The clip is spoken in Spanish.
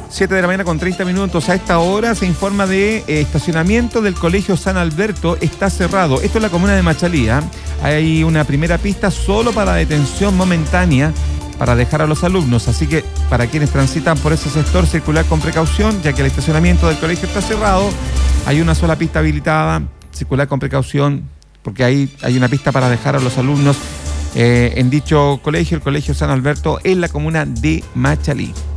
7 de la mañana con 30 minutos. A esta hora se informa de estacionamiento del Colegio San Alberto. Está cerrado. Esto es la comuna de Machalí. Hay una primera pista solo para detención momentánea para dejar a los alumnos. Así que para quienes transitan por ese sector, circular con precaución, ya que el estacionamiento del colegio está cerrado. Hay una sola pista habilitada. Circular con precaución, porque ahí hay una pista para dejar a los alumnos en dicho colegio, el Colegio San Alberto, en la comuna de Machalí.